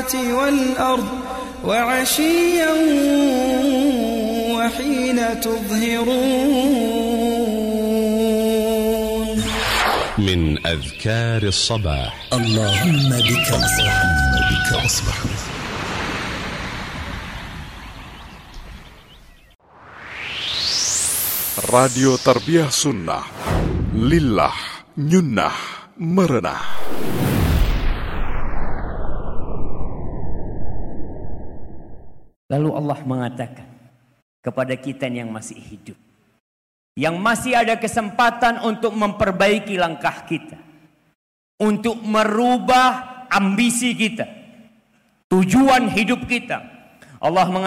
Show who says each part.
Speaker 1: السماوات والأرض وعشيا وحين تظهرون.
Speaker 2: من أذكار الصباح.
Speaker 3: اللهم بك أصبح.
Speaker 4: Radio Tarbiyah Sunnah, Lillah, Nyunnah, Merenah.
Speaker 5: Lalu Allah mengatakan kepada kita yang masih hidup, yang masih ada kesempatan untuk memperbaiki langkah kita, untuk merubah ambisi kita, tujuan hidup kita. Allah mengatakan